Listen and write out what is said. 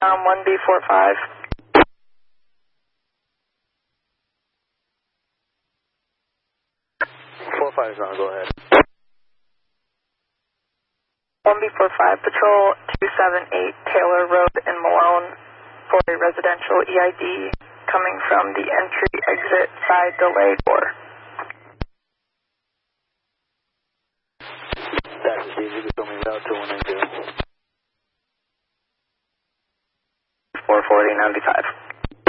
1B45. 45 is on, go ahead. 1B45, Patrol 278 Taylor Road in Malone for a residential EID coming from the entry-exit side delay door. That's Steve, you can tell me route to 192. 440-95.